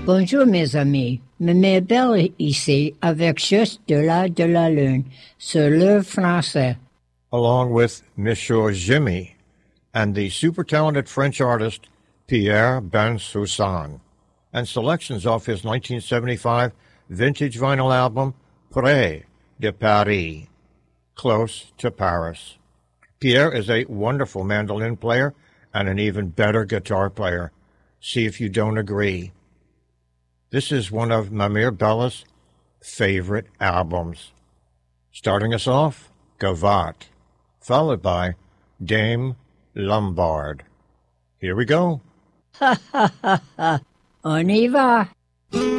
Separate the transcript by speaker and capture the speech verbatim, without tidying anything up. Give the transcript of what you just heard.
Speaker 1: Bonjour mes amis, Mémé Belle ici avec Juste de la de la Lune sur le français.
Speaker 2: Along with Monsieur Jimmy and the super talented French artist Pierre Bensoussan, and selections off his nineteen seventy-five vintage vinyl album Près de Paris, Close to Paris. Pierre is a wonderful mandolin player and an even better guitar player. See if you don't agree. This is one of Mamir Bella's favorite albums. Starting us off, Gavotte, followed by Dame Lombard. Here we go.
Speaker 1: Ha ha ha ha. On y va.